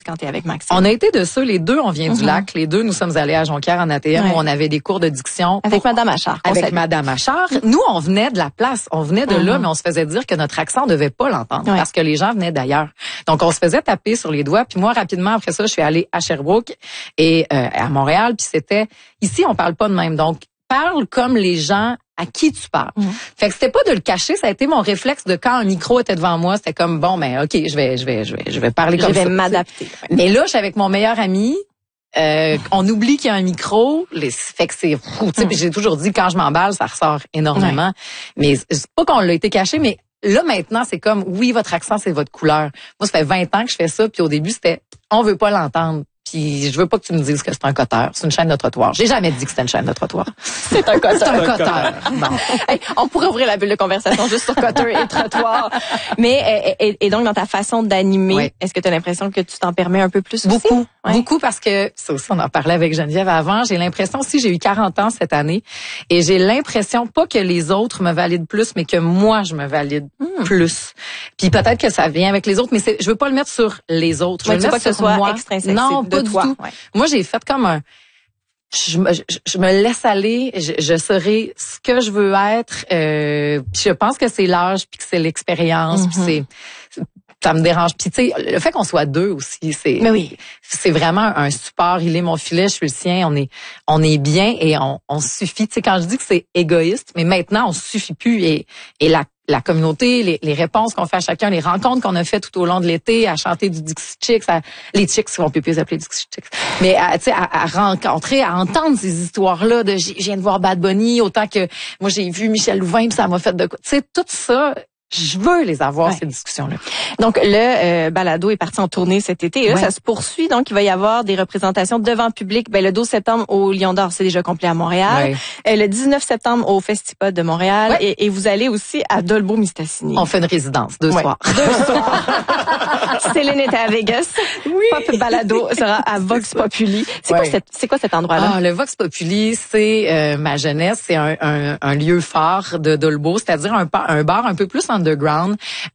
quand t'es avec Maxime? On a été de ceux, les deux, on vient du lac. Les deux, nous sommes allés à Jonquière en ATM où on avait des cours de diction. Avec Madame Achard. Avec Madame Achard. Nous, on venait de la place. On venait de là, mais on se faisait dire que notre accent, on devait pas l'entendre parce que les gens venaient d'ailleurs. Donc, on se faisait taper sur les doigts. Puis moi, rapidement, après ça, je suis allée à Sherbrooke et à Montréal. Puis c'était, ici, on parle pas de même. Donc, parle comme les gens à qui tu parles. Fait que c'était pas de le cacher, ça a été mon réflexe de quand un micro était devant moi, c'était comme bon OK, je vais parler comme ça. Je vais m'adapter. Mais là, je suis avec mon meilleur ami, on oublie qu'il y a un micro, fait que c'est fou, tu sais, puis j'ai toujours dit quand je m'emballe, ça ressort énormément. Mais c'est pas qu'on l'a été caché, mais là maintenant, c'est comme oui, votre accent c'est votre couleur. Moi, ça fait 20 ans que je fais ça, puis au début, c'était on veut pas l'entendre. Puis je veux pas que tu me dises que c'est un coteur. C'est une chaîne de trottoir. J'ai jamais dit que c'était une chaîne de trottoir. C'est un coteur. C'est un coteur. Bon. Hey, on pourrait ouvrir la bulle de conversation juste sur coteur et trottoir. Mais et donc dans ta façon d'animer, est-ce que tu as l'impression que tu t'en permets un peu plus aussi? Beaucoup parce que ça aussi on en parlait avec Geneviève avant. J'ai l'impression aussi j'ai eu 40 ans cette année et j'ai l'impression pas que les autres me valident plus, mais que moi je me valide plus. Puis peut-être que ça vient avec les autres, mais je veux pas le mettre sur les autres. Je veux pas que ce soit extrinsèque. Non, pas du tout. Moi, j'ai fait comme un... Je me laisse aller, je serai ce que je veux être. Puis je pense que c'est l'âge, puis que c'est l'expérience, puis ça me dérange. Puis tu sais, le fait qu'on soit deux aussi, c'est vraiment un support. Il est mon filet, je suis le sien. On est bien et on suffit. Tu sais, quand je dis que c'est égoïste, mais maintenant on suffit plus et la communauté, les réponses qu'on fait à chacun, les rencontres qu'on a fait tout au long de l'été, à chanter du Dixie Chicks, les Chicks, on peut plus les appeler Dixie Chicks, mais tu sais, à rencontrer, à entendre ces histoires-là de je viens de voir Bad Bunny, autant que moi j'ai vu Michel Louvain, puis ça m'a fait de quoi. Tu sais, tout ça. Je veux les avoir, ces discussions-là. Donc, le balado est parti en tournée cet été. Et là, ça se poursuit. Donc, il va y avoir des représentations devant public. Le 12 septembre au Lion d'Or, c'est déjà complet à Montréal. Le 19 septembre au Festipod de Montréal. Et vous allez aussi à Dolbeau-Mistassini. On fait une résidence, 2 soirs. 2 soirs. Céline était à Vegas. Pop Balado sera à Vox Populi. C'est quoi cet endroit-là? Le Vox Populi, c'est ma jeunesse. C'est un lieu phare de Dolbeau, c'est-à-dire un bar un peu plus underground,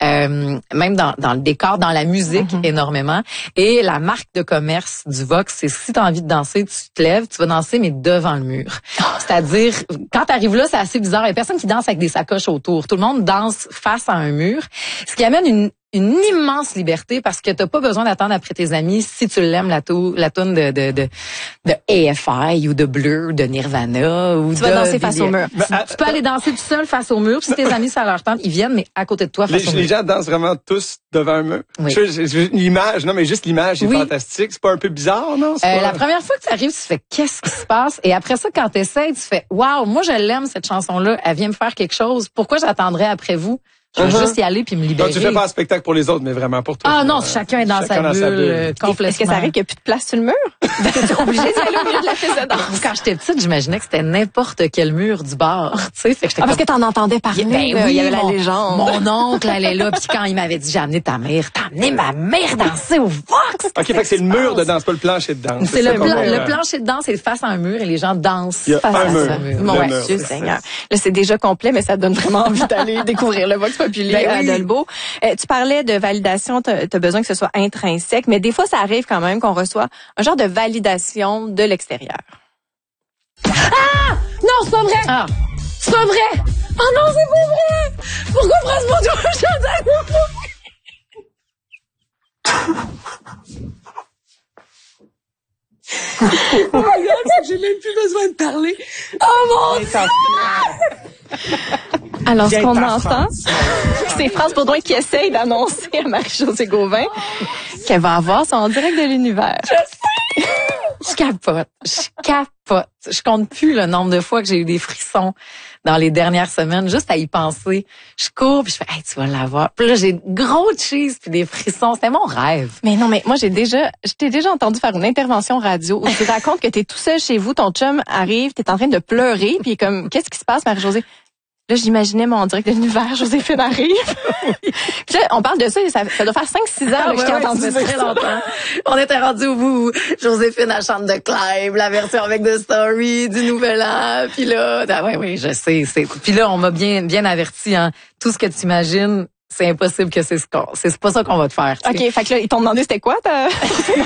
même dans le décor, dans la musique énormément. Et la marque de commerce du Vox, c'est si tu as envie de danser, tu te lèves, tu vas danser, mais devant le mur. C'est-à-dire, quand tu arrives là, c'est assez bizarre. Il y a personne qui danse avec des sacoches autour. Tout le monde danse face à un mur. Ce qui amène une immense liberté parce que t'as pas besoin d'attendre après tes amis si tu l'aimes la toune de AFI ou de Blur, de Nirvana ou tu vas danser face au mur. Tu peux aller danser tout seul face au mur. Si tes amis ça leur tente, ils viennent mais à côté de toi face au mur. Les gens dansent vraiment tous devant un mur. L'image, non mais juste l'image est fantastique. C'est pas un peu bizarre, non? La première fois que tu arrives, tu fais qu'est-ce qui se passe et après ça quand t'essayes, tu fais waouh, moi je l'aime cette chanson-là, elle vient me faire quelque chose. Pourquoi j'attendrais après vous? Je veux juste y aller puis me libérer. Donc, tu fais pas un spectacle pour les autres, mais vraiment pour toi. Ah non, chacun est dans sa bulle. Complètement. Est-ce que ça arrive qu'il n'y a plus de place sur le mur? Tu es obligé d'aller au milieu de la piste de danse. Quand j'étais petite, j'imaginais que c'était n'importe quel mur du bar. Tu sais, parce que t'en entendais parler. Il y avait la légende. Mon oncle allait là, puis quand il m'avait dit j'ai amené ta mère, t'as amené ma mère danser au Vox. OK, fait que c'est le mur de danse, pas le plancher de danse. C'est le plancher de danse, c'est face à un mur et les gens dansent face à un mur. Mon Dieu Seigneur. Là, c'est déjà complet, mais ça donne vraiment envie d'aller découvrir le Vox Populi à Dolbeau. Tu parlais de validation, tu as besoin que ce soit intrinsèque, mais des fois, ça arrive quand même qu'on reçoit un genre de validation de l'extérieur. Ah! Non, c'est pas vrai! Ah. C'est pas vrai! Oh non, c'est pas vrai! Pourquoi prends mon doigt Oh my God, j'ai même plus besoin de parler. Oh mon Dieu! Alors, ce qu'on entend, c'est France Baudouin qui essaye d'annoncer à Marie-Josée Gauvin qu'elle va avoir son direct de l'univers. Je sais! Je capote. Je compte plus le nombre de fois que j'ai eu des frissons dans les dernières semaines, juste à y penser. Je cours, puis je fais, hey, tu vas l'avoir. Puis là, j'ai gros cheese puis des frissons. C'était mon rêve. Mais non, mais moi, je t'ai déjà entendu faire une intervention radio où tu racontes que t'es tout seul chez vous, ton chum arrive, t'es en train de pleurer, puis comme, qu'est-ce qui se passe, Marie-Josée? Là, j'imaginais mon direct de l'univers, Joséphine arrive. Puis là, on parle de ça, ça doit faire 5-6 ans que je t'ai entendu ça fait très longtemps. On était rendu au bout où Joséphine, elle chante de Clive, la version avec The Story, du Nouvel An. Puis là, oui, je sais. Puis là, on m'a bien averti, hein. Tout ce que tu imagines, c'est impossible que c'est pas ça qu'on va te faire. OK, fait que là, ils t'ont demandé c'était quoi